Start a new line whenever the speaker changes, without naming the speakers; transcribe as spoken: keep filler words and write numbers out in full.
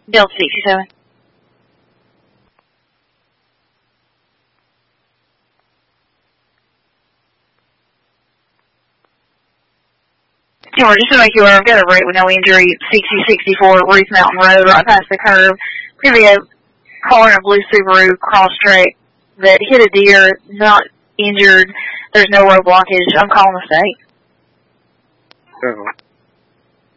Delta sixty-seven. Anyway, just to make you aware, I've got a wreck with no injury, sixty sixty-four Ruth Mountain Road, right past the curve. Could be a car in a blue Subaru cross-track that hit a deer, not injured. There's no road blockage. I'm calling the state.
Uh-huh.